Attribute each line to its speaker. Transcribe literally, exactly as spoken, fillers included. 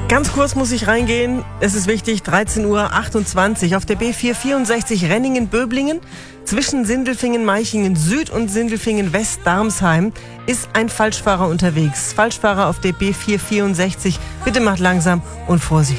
Speaker 1: Ganz kurz muss ich reingehen. Es ist wichtig, dreizehn Uhr achtundzwanzig auf der B vier vierundsechzig Renningen-Böblingen zwischen Sindelfingen-Meichingen Süd und Sindelfingen-West-Darmsheim ist ein Falschfahrer unterwegs. Falschfahrer auf der B vier vierundsechzig. Bitte macht langsam und Vorsicht.